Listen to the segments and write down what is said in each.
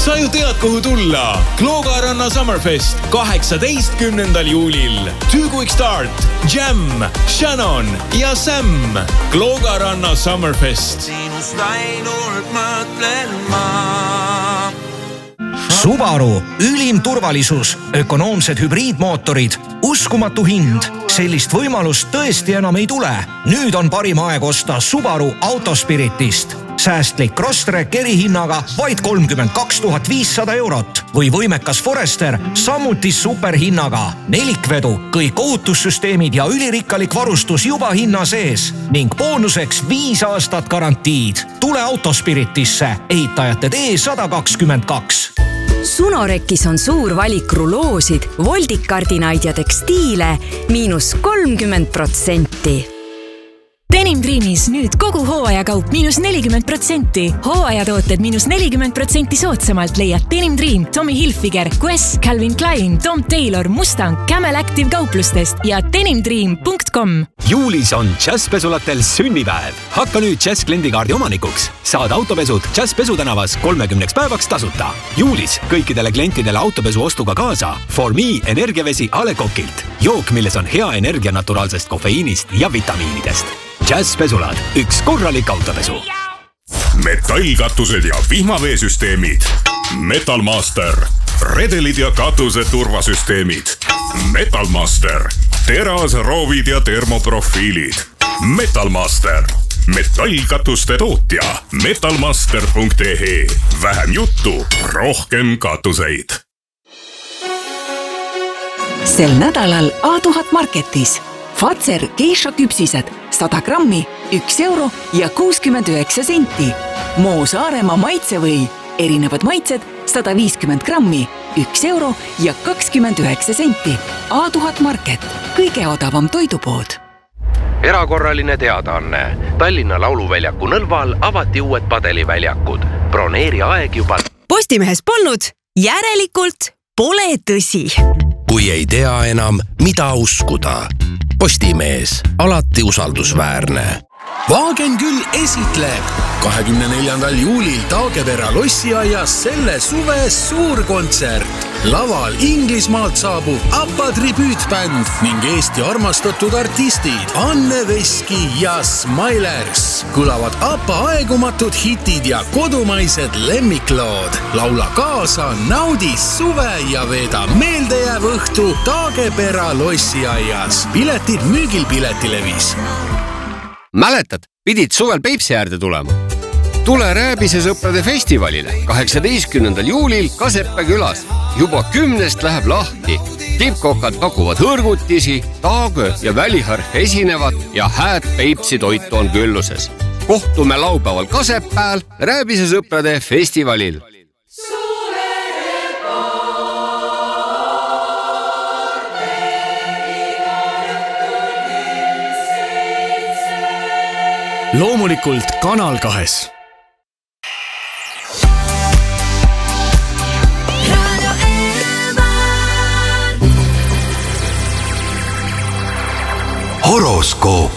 Sa ju tead, kuhu tulla. Kloogaranna Summerfest 18. juulil. Two Quick Start, Jam, Shannon ja Sam. Kloogaranna Summerfest. Sinust ainult mõtlen ma. Subaru, ülim turvalisus, ökonoomsed hübriidmootorid, uskumatu hind. Sellist võimalust tõesti enam ei tule. Nüüd on parim aeg osta Subaru Autospiritist. Säästlik Crosstrek erihinnaga vaid 32 500 eurot või võimekas Forester samuti superhinnaga. Nelikvedu, kõik ohutussüsteemid ja ülirikkalik varustus juba hinna sees ning boonuseks 5 aastat garantiid. Tule Autospiritisse, ehitajate tee 122. Sunorekis on suur valik ruloosid, voldikardinaid ja tekstiile -30%. Denim Dreamis nüüd kogu hooajakaup -40%. Hooajatooted -40% soodsamalt leiad Denim Dream, Tommy Hilfiger, Quest, Calvin Klein, Tom Taylor, Mustang, Camel Active kauplustest ja denimdream.com. Juulis on Jazzpesulatel sünnipäev. Hakka nüüd Jazz kliendikaardi omanikuks. Saad autopesud Jazz Pesutänavas 30 päevaks tasuta. Juulis kõikidele klientidele autopesu ostuga kaasa For Me energiavesi A. Le Coqilt. Jook, milles on hea energia naturaalsest kofeiinist ja vitamiinidest. Jazzpesulad, üks korralik autopesu. Metallkatused ja vihmaveesüsteemid. Metalmaster. Redelid ja katuse turvasüsteemid. Metalmaster. Terasroovid ja termoprofiilid. Metalmaster. Metallkatuste tootja. Metalmaster.ee. Vähem juttu, rohkem katuseid. Sel nädalal A1000 Marketis. Fazer geisha küpsised 100 grammi, 1 euro ja 69 senti. Moo Saaremaa maitsevõi, erinevad maitsed 150 grammi, 1 euro ja 29 senti. A1000 Market, kõige odavam toidupood. Erakorraline teadaanne. Tallinna Lauluväljaku Nõlval avati uued padeliväljakud. Broneeri aeg juba. Postimehes polnud, järelikult pole tõsi. Kui ei tea enam, mida uskuda. Postimees, alati usaldusväärne. Vaagen küll esitleb 24. juulil Taagepera lossiaias selle suve suurkontsert. Laval Inglismaalt saabub ABBA tribüütbänd ning Eesti armastatud artistid Anne Veski ja Smilers. Kõlavad ABBA aegumatud hitid ja kodumaised lemmiklood. Laula kaasa, naudi suve ja veeda meeldejääv õhtu Taagepera lossiaias. Piletid müügil Piletilevis. Mäletad, pidid suvel Peipsi äärde tulema? Tule Rääbise sõprade festivalile 18. juulil Kaseppe külas. Juba 10 läheb lahti. Tippkokad pakuvad hõrgutisi, taagö ja väliharf esinevad ja hääd Peipsi toitu on külluses. Kohtume laupäeval Kasepääl Rääbise sõprade festivalil. Loomulikult Kanal 2. Horoskoop.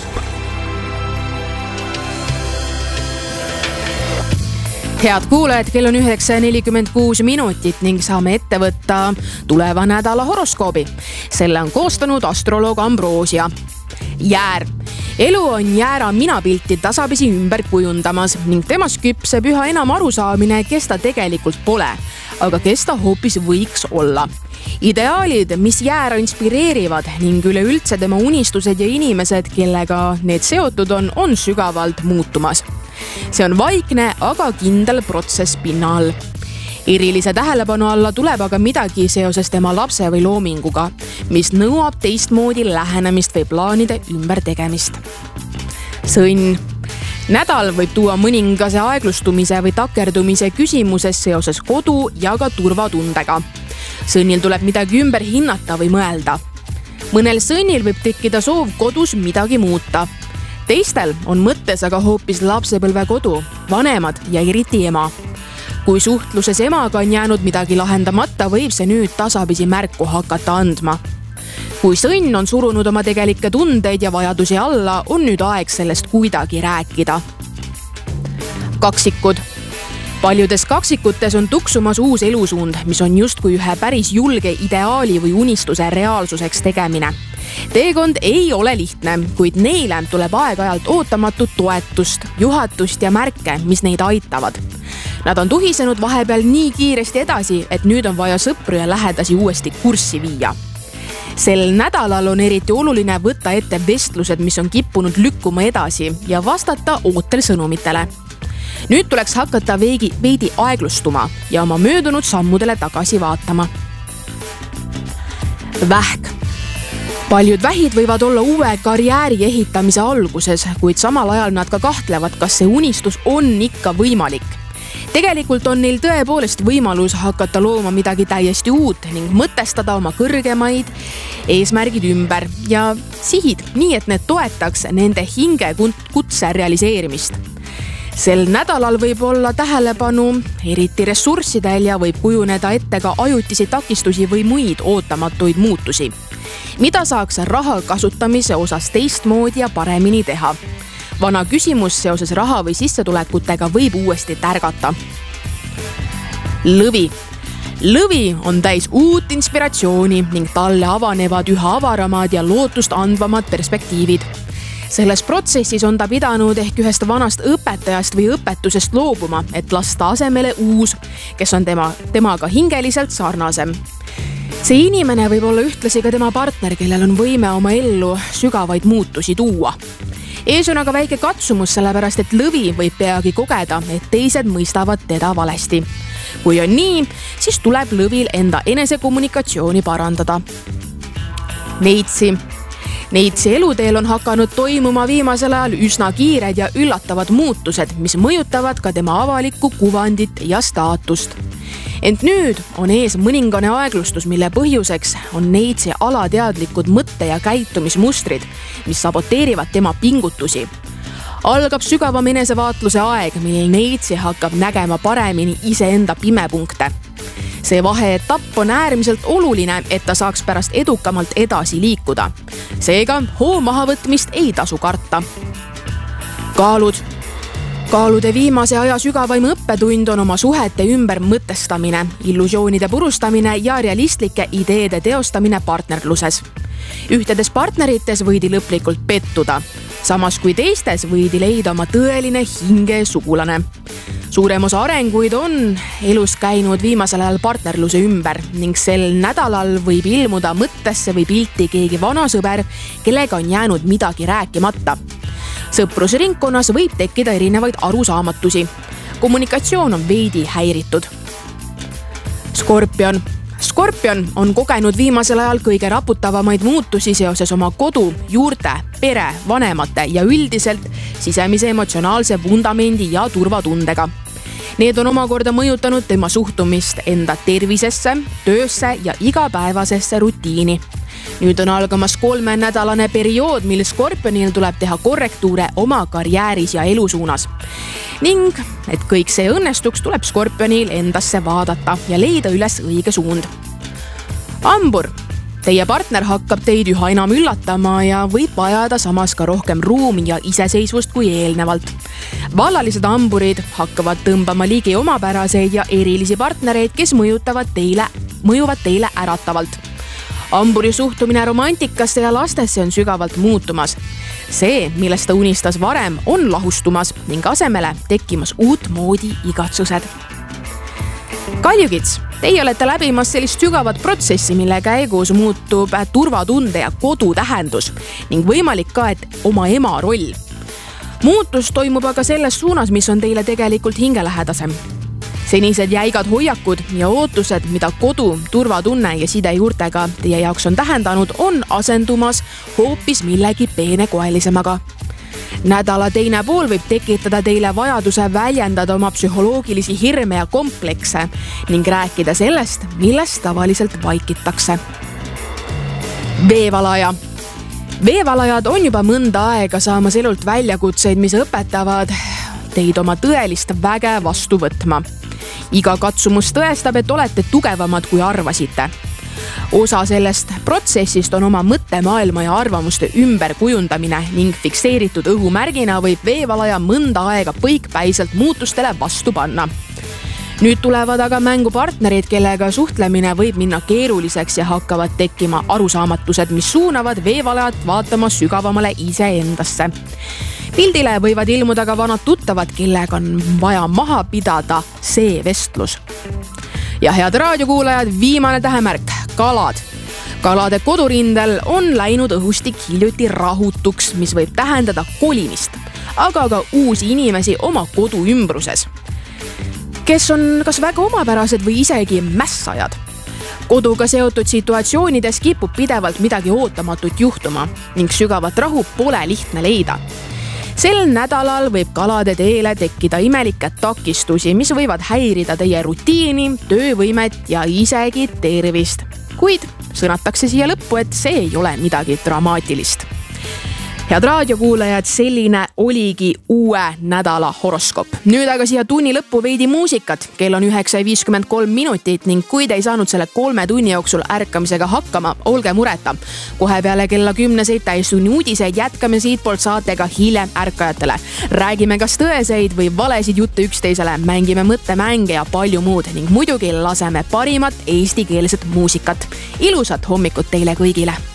Head kuulajad, kell on 9:46 ning saame ette võtta tuleva nädala horoskoobi. Selle on koostanud astroloog Ambrosia. Jäär. Elu on jäära minapilti tasapisi ümber kujundamas ning temas küpseb üha enam arusaamine, kes ta tegelikult pole, aga kes ta hoopis võiks olla. Ideaalid, mis jäära inspireerivad ning üleüldse tema unistused ja inimesed, kellega need seotud on sügavalt muutumas. See on vaikne, aga kindel protsess pinna all. Erilise tähelepanu alla tuleb aga midagi seoses tema lapse või loominguga, mis nõuab teistmoodi lähenemist või plaanide ümbertegemist. Sõnn. Nädal võib tuua mõningase aeglustumise või takerdumise küsimuses seoses kodu ja ka turvatundega. Sõnnil tuleb midagi ümber hinnata või mõelda. Mõnel sõnnil võib tekkida soov kodus midagi muuta. Teistel on mõttes aga hoopis lapsepõlve kodu, vanemad ja eriti ema. Kui suhtluses emaga on jäänud midagi lahendamata, võib see nüüd tasapisi märku hakata andma. Kui sõnn on surunud oma tegelikke tundeid ja vajadusi alla, on nüüd aeg sellest kuidagi rääkida. Kaksikud. paljudes kaksikutes on tuksumas uus elusuund, mis on justkui ühe päris julge ideaali või unistuse reaalsuseks tegemine. Teekond ei ole lihtne, kuid neile tuleb aeg-ajalt ootamatut toetust, juhatust ja märke, mis neid aitavad. Nad on tuhisenud vahepeal nii kiiresti edasi, et nüüd on vaja sõpru ja lähedasi uuesti kurssi viia. Sel nädalal on eriti oluline võtta ette vestlused, mis on kippunud lükkuma edasi ja vastata ootel sõnumitele. Nüüd tuleks hakata veidi aeglustuma ja oma möödunud sammudele tagasi vaatama. Vähk. Paljud vähid võivad olla uue karjääri ehitamise alguses, kuid samal ajal nad ka kahtlevad, kas see unistus on ikka võimalik. Tegelikult on neil tõepoolest võimalus hakata looma midagi täiesti uut ning mõtestada oma kõrgemaid eesmärgid ümber ja sihid, nii et need toetaks nende hinge kutse realiseerimist. Sel nädalal võib olla tähelepanu eriti ressurssidel ja võib kujuneda ette ka ajutisi takistusi või muid ootamatuid muutusi, mida saaks raha kasutamise osas teistmoodi ja paremini teha. Vana küsimus seoses raha või sissetulekutega võib uuesti tärgata. Lõvi. Lõvi on täis uut inspiratsiooni ning talle avanevad üha avaramad ja lootust andvamad perspektiivid. Selles protsessis on ta pidanud ehk ühest vanast õpetajast või õpetusest loobuma, et lasta asemele uus, kes on temaga hingeliselt sarnasem. See inimene võib olla ühtlasi ka tema partner, kellel on võime oma ellu sügavaid muutusi tuua. Ees on aga väike katsumus, sellepärast et lõvi võib peagi kogeda, et teised mõistavad teda valesti. Kui on nii, siis tuleb lõvil enda enesekommunikatsiooni parandada. Neitsi eluteel on hakanud toimuma viimasel ajal üsna kiired ja üllatavad muutused, mis mõjutavad ka tema avalikku kuvandit ja staatust. Ent nüüd on ees mõningane aeglustus, mille põhjuseks on neitsi alateadlikud mõtte- ja käitumismustrid, mis saboteerivad tema pingutusi. Algab sügavam enesevaatluse aeg, mil neitsi hakkab nägema paremini iseenda pimepunkte. See vaheetapp on äärmiselt oluline, et ta saaks pärast edukamalt edasi liikuda. Seega hoo mahavõtmist ei tasu karta. Kaalude viimase aja sügavaim õppetund on oma suhete ümber mõtestamine, illusioonide purustamine ja realistlike ideede teostamine partnerluses. Ühtedes partnerites võidi lõplikult pettuda, samas kui teistes võidi leida oma tõeline hingesugulane. Suurem osa arenguid on elus käinud viimasel ajal partnerluse ümber ning sel nädalal võib ilmuda mõttesse või pilti keegi vana sõber, kellega on jäänud midagi rääkimata. Sõprusringkonnas võib tekkida erinevaid arusaamatusi. Kommunikatsioon on veidi häiritud. Skorpion on kogenud viimasel ajal kõige raputavamaid muutusi seoses oma kodu, juurte, pere, vanemate ja üldiselt sisemise emotsionaalse vundamendi ja turvatundega. Need on omakorda mõjutanud tema suhtumist enda tervisesse, töösse ja igapäevasesse rutiini. Nüüd on algamas 3-nädalane periood, mil Skorpionil tuleb teha korrektuure oma karjääris ja elusuunas. Ning, et kõik see õnnestuks, tuleb Skorpionil endasse vaadata ja leida üles õige suund. Hambur. Teie partner hakkab teid üha enam üllatama ja võib vajada samas ka rohkem ruumi ja iseseisvust kui eelnevalt. Vallalised hamburid hakkavad tõmbama ligi omapäraseid ja erilisi partnereid, kes mõjuvad teile äratavalt. Hamburi suhtumine romantikasse ja lastesse on sügavalt muutumas. See, millest ta unistas varem, on lahustumas ning asemele tekkimas uut moodi igatsused. Kaljukits, teie olete läbimas sellist sügavat protsessi, mille käigus muutub turvatunde ja kodu tähendus ning võimalik ka, et oma ema roll. Muutus toimub aga selles suunas, mis on teile tegelikult hingelähedasem. Senised jäigad hoiakud ja ootused, mida kodu, turvatunne ja sidejuurtega teie jaoks on tähendanud, on asendumas hoopis millegi peenekoelisemaga. Nädala teine pool võib tekitada teile vajaduse väljendada oma psühholoogilisi hirme ja komplekse ning rääkida sellest, millest tavaliselt vaikitakse. Veevalaja. Veevalajad on juba mõnda aega saamas elult väljakutseid, mis õpetavad teid oma tõelist väge vastu võtma. Iga katsumus tõestab, et olete tugevamad kui arvasite. Osa sellest protsessist on oma mõttemaailma ja arvamuste ümberkujundamine ning fikseeritud õhumärgina võib veevalaja mõnda aega põikpäiselt muutustele vastu panna. nüüd tulevad aga mängupartnerid, kellega suhtlemine võib minna keeruliseks ja hakkavad tekkima arusaamatused, mis suunavad veevalajat vaatama sügavamale iseendasse. Pildile võivad ilmuda ka vanad tuttavad, kellega on vaja maha pidada see vestlus. Ja head raadiokuulajad, viimane tähemärk, kalad. Kalade kodurindel on läinud õhustik hiljuti rahutuks, mis võib tähendada kolimist, aga ka uusi inimesi oma kodu ümbruses, kes on kas väga omapärased või isegi mässajad. Koduga seotud situatsioonides kipub pidevalt midagi ootamatut juhtuma ning sügavat rahu pole lihtne leida. Sel nädalal võib kalade teele tekkida imelikke takistusi, mis võivad häirida teie rutiini, töövõimet ja isegi tervist. Kuid sõnatakse siia lõppu, et see ei ole midagi dramaatilist. Head raadiokuulajad, selline oligi uue nädala horoskoop. Nüüd aga siia tunni lõppu veidi muusikat. Kell on 9:53 minutit ning kui te ei saanud selle 3 tunni jooksul ärkamisega hakkama, olge mureta. Kohe peale kella 10 täistunni uudiseid jätkame siitpoolt saatega hiljem ärkajatele. Räägime kas tõeseid või valesid jutte üksteisele, mängime mõttemänge ja palju muud ning muidugi laseme parimat eestikeelset muusikat. Ilusat hommikut teile kõigile!